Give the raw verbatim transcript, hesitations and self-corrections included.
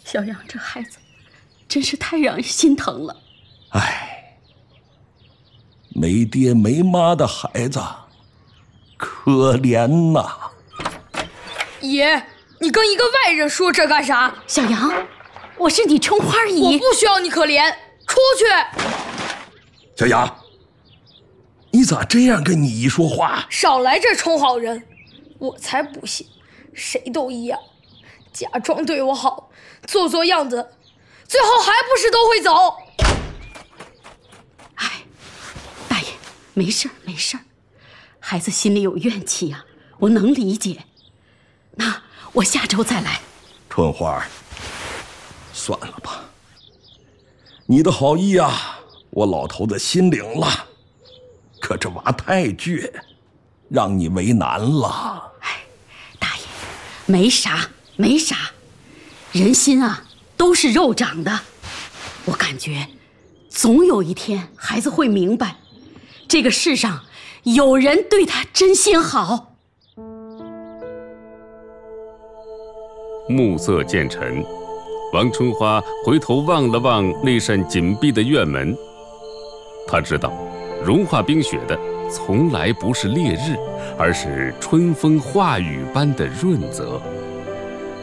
小杨这孩子真是太让人心疼了。 哎，没爹没妈的孩子，可怜呐！ 爷，你跟一个外人说这干啥？ 小杨，我是你春花姨， 我不需要你可怜，出去！ 小杨，你咋这样跟你姨说话？ 少来这充好人，我才不信，谁都一样，假装对我好，做做样子，最后还不是都会走？ 哎，大爷，没事儿没事儿，孩子心里有怨气呀、啊，我能理解。那我下周再来。 春花，算了吧，你的好意啊，我老头子心领了，可这娃太倔，让你为难了。 哎，大爷，没啥没啥，人心啊都是肉长的，我感觉总有一天孩子会明白，这个世上有人对他真心好。 暮色渐沉，王春花回头望了望那扇紧闭的院门，她知道融化冰雪的从来不是烈日，而是春风化雨般的润泽。